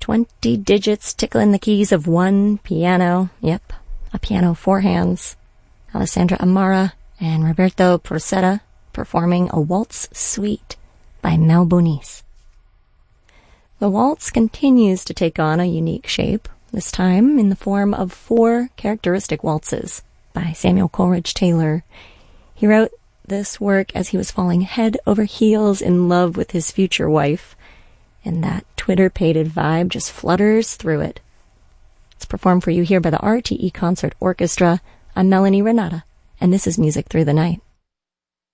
20 digits tickling the keys of one piano. Yep, a piano, four hands. Alessandra Amara and Roberto Procetta performing a waltz suite by Mel Bonis. The waltz continues to take on a unique shape, this time in the form of 4 characteristic waltzes by Samuel Coleridge Taylor. He wrote this work as he was falling head over heels in love with his future wife, and that twitter-pated vibe just flutters through it. It's performed for you here by the RTE Concert Orchestra. I'm Melanie Renata, and this is Music Through the Night.